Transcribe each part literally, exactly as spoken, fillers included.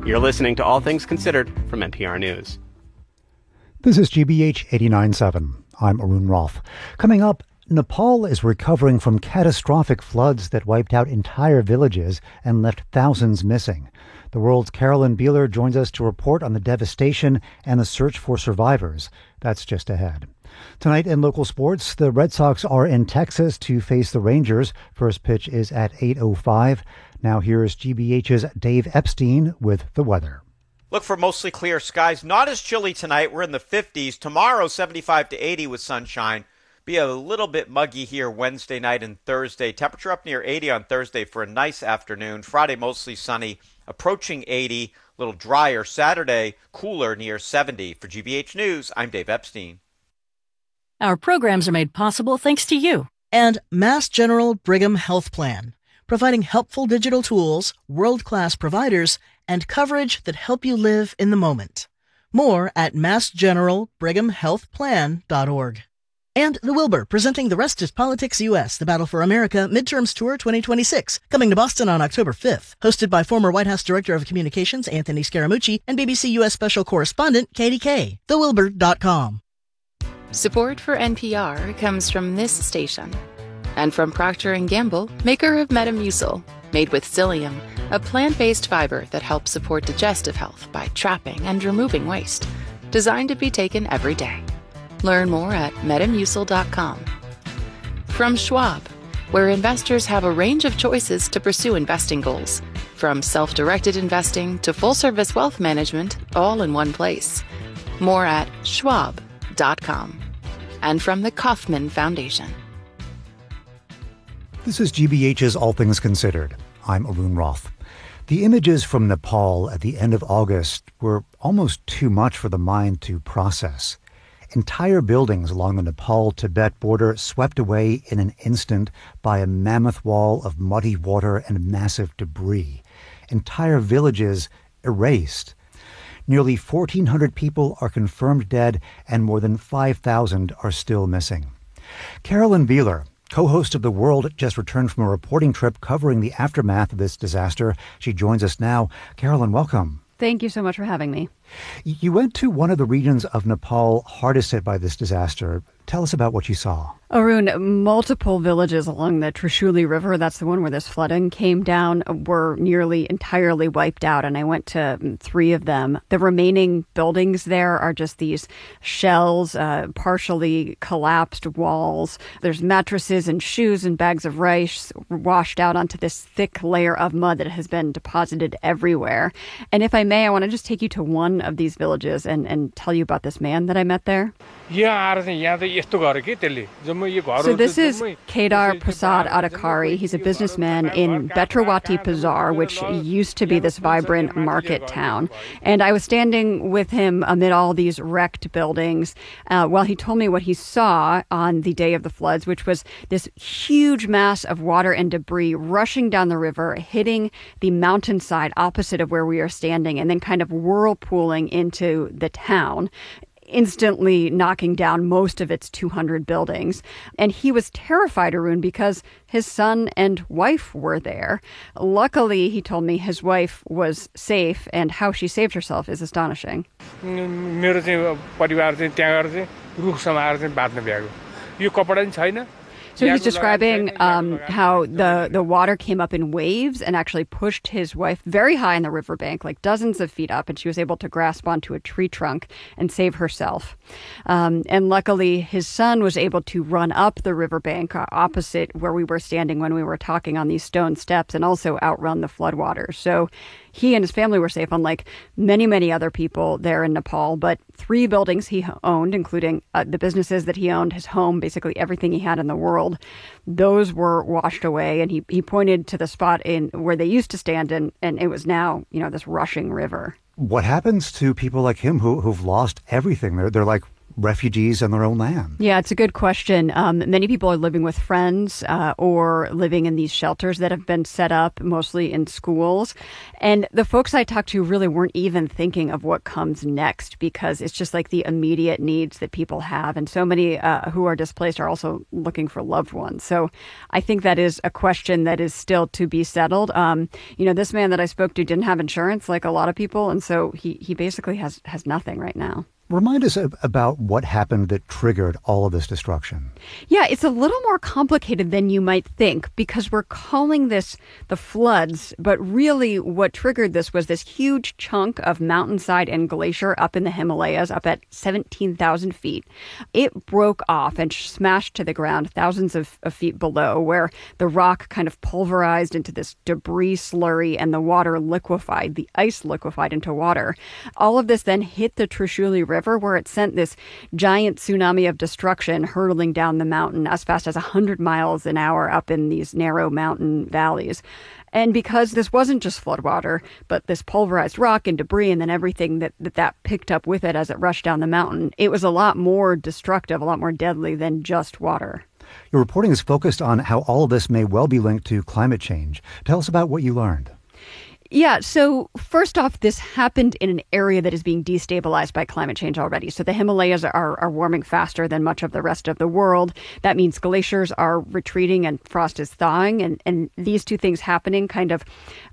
You're listening to All Things Considered from N P R News. This is G B H eighty-nine point seven. I'm Arun Roth. Coming up, Nepal is recovering from catastrophic floods that wiped out entire villages and left thousands missing. The world's Carolyn Beeler joins us to report on the devastation and the search for survivors. That's just ahead. Tonight in local sports, the Red Sox are in Texas to face the Rangers. First pitch is at eight oh five. Now here's G B H's Dave Epstein with the weather. Look for mostly clear skies. Not as chilly tonight. We're in the fifties. Tomorrow, seventy-five to eighty with sunshine. Be a little bit muggy here Wednesday night and Thursday. Temperature up near eighty on Thursday for a nice afternoon. Friday, mostly sunny, approaching eighty. A little drier. Saturday, cooler near seventy. For G B H News, I'm Dave Epstein. Our programs are made possible thanks to you. And Mass General Brigham Health Plan, providing helpful digital tools, world-class providers, and coverage that help you live in the moment. More at mass general brigham health plan dot org. And The Wilbur, presenting The Rest is Politics U S, The Battle for America Midterms Tour twenty twenty-six, coming to Boston on October fifth. Hosted by former White House Director of Communications Anthony Scaramucci and B B C U S Special Correspondent Katie Kay. the wilbur dot com. Support for N P R comes from this station. And from Procter and Gamble, maker of Metamucil, made with psyllium, a plant-based fiber that helps support digestive health by trapping and removing waste. Designed to be taken every day. Learn more at metamucil dot com. From Schwab, where investors have a range of choices to pursue investing goals. From self-directed investing to full-service wealth management, all in one place. More at schwab dot com. And from the Kauffman Foundation. This is G B H's All Things Considered. I'm Arun Roth. The images from Nepal at the end of August were almost too much for the mind to process. Entire buildings along the Nepal-Tibet border swept away in an instant by a mammoth wall of muddy water and massive debris. Entire villages erased. Nearly fourteen hundred people are confirmed dead and more than five thousand are still missing. Carolyn Beeler, co-host of The World, just returned from a reporting trip covering the aftermath of this disaster. She joins us now. Carolyn, welcome. Thank you so much for having me. You went to one of the regions of Nepal hardest hit by this disaster. Tell us about what you saw. Arun, multiple villages along the Trishuli River, that's the one where this flooding came down, were nearly entirely wiped out, and I went to three of them. The remaining buildings there are just these shells, uh, partially collapsed walls. There's mattresses and shoes and bags of rice washed out onto this thick layer of mud that has been deposited everywhere. And if I may, I want to just take you to one of these villages and, and tell you about this man that I met there. So this is Kedar Prasad Adhikari. He's a businessman in Betrawati Bazaar, which used to be this vibrant market town. And I was standing with him amid all these wrecked buildings uh, while he told me what he saw on the day of the floods, which was this huge mass of water and debris rushing down the river, hitting the mountainside opposite of where we are standing, and then kind of whirlpooling into the town, instantly knocking down most of its two hundred buildings. And he was terrified, Arun, because his son and wife were there. Luckily, he told me his wife was safe, and how she saved herself is astonishing. So he's describing um, how the, the water came up in waves and actually pushed his wife very high in the riverbank, like dozens of feet up, and she was able to grasp onto a tree trunk and save herself. Um, and luckily, his son was able to run up the riverbank opposite where we were standing when we were talking on these stone steps and also outrun the floodwaters. So he and his family were safe, unlike many, many other people there in Nepal. But three buildings he owned, including uh, the businesses that he owned, his home, basically everything he had in the world, those were washed away. And he, he pointed to the spot in where they used to stand, and, and it was now, you know, this rushing river. What happens to people like him who, who've lost everything? They're, they're like refugees in their own land? Yeah, it's a good question. Um, many people are living with friends uh, or living in these shelters that have been set up mostly in schools. And the folks I talked to really weren't even thinking of what comes next because it's just like the immediate needs that people have. And so many uh, who are displaced are also looking for loved ones. So I think that is a question that is still to be settled. Um, you know, this man that I spoke to didn't have insurance like a lot of people. And so he, he basically has, has nothing right now. Remind us about what happened that triggered all of this destruction. Yeah, it's a little more complicated than you might think because we're calling this the floods, but really what triggered this was this huge chunk of mountainside and glacier up in the Himalayas, up at seventeen thousand feet. It broke off and smashed to the ground thousands of, of feet below, where the rock kind of pulverized into this debris slurry and the water liquefied, the ice liquefied into water. All of this then hit the Trishuli River. River, where it sent this giant tsunami of destruction hurtling down the mountain as fast as one hundred miles an hour up in these narrow mountain valleys. And because this wasn't just floodwater, but this pulverized rock and debris and then everything that, that that picked up with it as it rushed down the mountain, it was a lot more destructive, a lot more deadly than just water. Your reporting is focused on how all of this may well be linked to climate change. Tell us about what you learned. Yeah, so first off, this happened in an area that is being destabilized by climate change already. So the Himalayas are, are warming faster than much of the rest of the world. That means glaciers are retreating and frost is thawing. And, and these two things happening kind of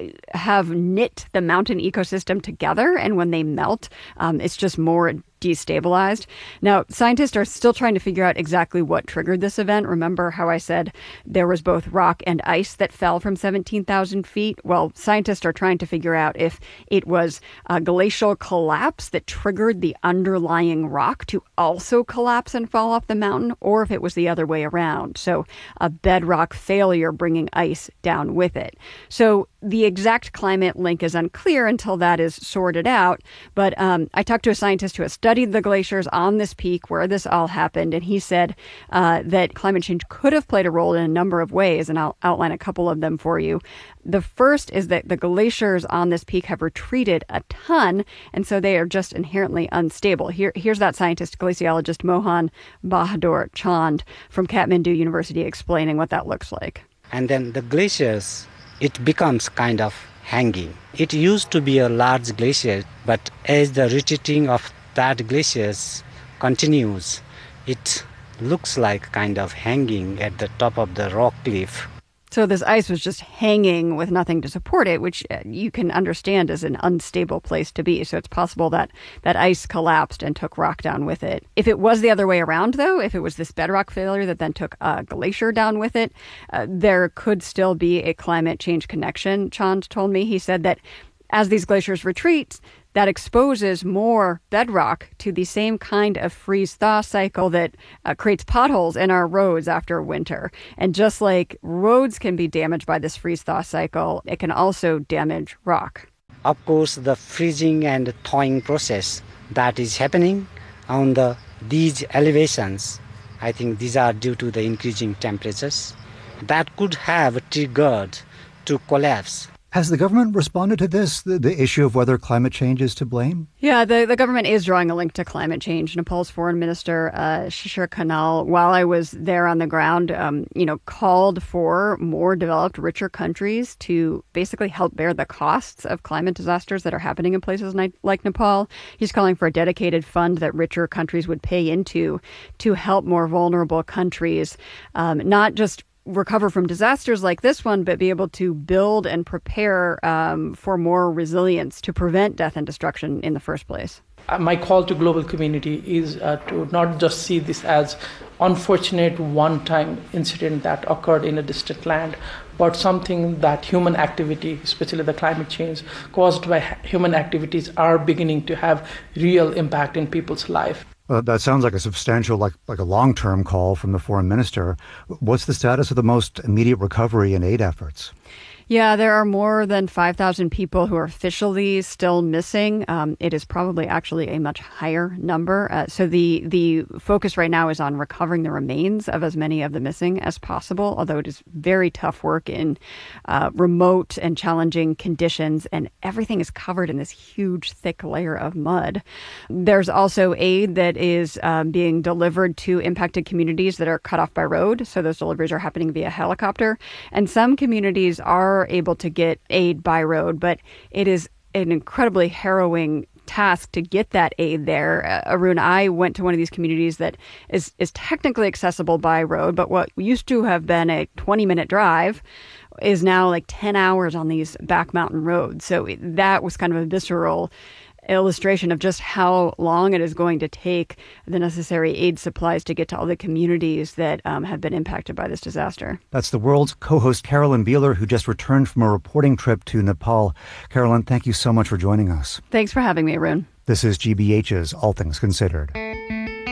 have knit the mountain ecosystem together. And when they melt, um, it's just more destabilized. Now, scientists are still trying to figure out exactly what triggered this event. Remember how I said there was both rock and ice that fell from seventeen thousand feet? Well, scientists are trying to figure out if it was a glacial collapse that triggered the underlying rock to also collapse and fall off the mountain, or if it was the other way around. So a bedrock failure bringing ice down with it. So the exact climate link is unclear until that is sorted out. But um, I talked to a scientist who has studied the glaciers on this peak where this all happened, and he said uh, that climate change could have played a role in a number of ways, and I'll outline a couple of them for you. The first is that the glaciers on this peak have retreated a ton, and so they are just inherently unstable. Here, here's that scientist, glaciologist Mohan Bahadur Chand from Kathmandu University explaining what that looks like. And then the glaciers, it becomes kind of hanging. It used to be a large glacier, but as the retreating of that glaciers continues, it looks like kind of hanging at the top of the rock cliff. So this ice was just hanging with nothing to support it, which you can understand is an unstable place to be. So it's possible that that ice collapsed and took rock down with it. If it was the other way around, though, if it was this bedrock failure that then took a glacier down with it, uh, there could still be a climate change connection, Chand told me. He said that as these glaciers retreat, that exposes more bedrock to the same kind of freeze-thaw cycle that uh, creates potholes in our roads after winter. And just like roads can be damaged by this freeze-thaw cycle, it can also damage rock. Of course, the freezing and thawing process that is happening on the these elevations, I think these are due to the increasing temperatures, that could have triggered to collapse. Has the government responded to this, the, the issue of whether climate change is to blame? Yeah, the, the government is drawing a link to climate change. Nepal's foreign minister, uh, Shishir Khanal, while I was there on the ground, um, you know, called for more developed, richer countries to basically help bear the costs of climate disasters that are happening in places like, like Nepal. He's calling for a dedicated fund that richer countries would pay into to help more vulnerable countries, um, not just recover from disasters like this one, but be able to build and prepare um, for more resilience to prevent death and destruction in the first place. My call to global community is uh, to not just see this as unfortunate one-time incident that occurred in a distant land, but something that human activity, especially the climate change caused by human activities, are beginning to have real impact in people's life. Well, that sounds like a substantial, like like a long-term call from the foreign minister. What's the status of the most immediate recovery and aid efforts? Yeah, there are more than five thousand people who are officially still missing. Um, it is probably actually a much higher number. Uh, so the the focus right now is on recovering the remains of as many of the missing as possible, although it is very tough work in uh, remote and challenging conditions, and everything is covered in this huge, thick layer of mud. There's also aid that is um, being delivered to impacted communities that are cut off by road. So those deliveries are happening via helicopter. And some communities are able to get aid by road, but it is an incredibly harrowing task to get that aid there. Uh, Arun, I went to one of these communities that is, is technically accessible by road, but what used to have been a twenty-minute drive is now like ten hours on these back mountain roads. So that was kind of a visceral illustration of just how long it is going to take the necessary aid supplies to get to all the communities that um, have been impacted by this disaster. That's the World's co-host Carolyn Beeler, who just returned from a reporting trip to Nepal. Carolyn, thank you so much for joining us. Thanks for having me, Arun. This is G B H's All Things Considered.